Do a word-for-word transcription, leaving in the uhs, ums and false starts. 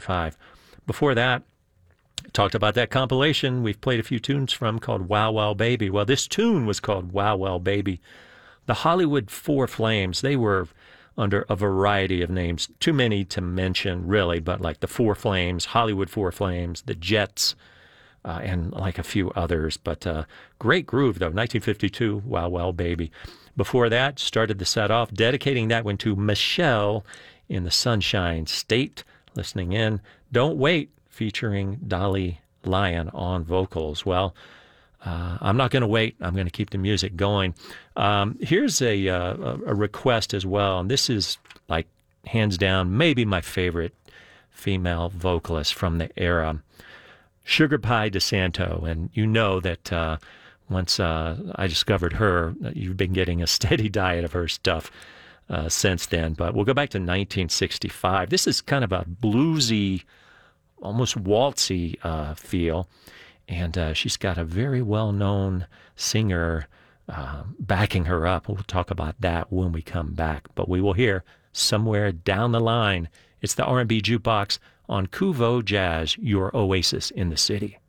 ninety-five. Before that, talked about that compilation we've played a few tunes from called Wow Wow Baby. Well, this tune was called Wow Wow Baby. The Hollywood Four Flames, they were under a variety of names. Too many to mention, really, but like the Four Flames, Hollywood Four Flames, the Jets, uh, and like a few others. But uh, great groove, though. nineteen fifty-two, Wow Wow Baby. Before that, started the set off, dedicating that one to Michelle in the Sunshine State, listening in. Don't Wait, featuring Dolly Lyon on vocals. Well, uh, I'm not going to wait. I'm going to keep the music going. Um, here's a, uh, a request as well, and this is like hands down maybe my favorite female vocalist from the era, Sugar Pie DeSanto. And you know that uh, once uh, I discovered her, you've been getting a steady diet of her stuff uh, since then. But we'll go back to nineteen sixty-five. This is kind of a bluesy, almost waltzy uh, feel. And uh, she's got a very well-known singer uh, backing her up. We'll talk about that when we come back. But we will hear Somewhere Down the Line. It's the R and B Jukebox on Kuvo Jazz, your oasis in the city.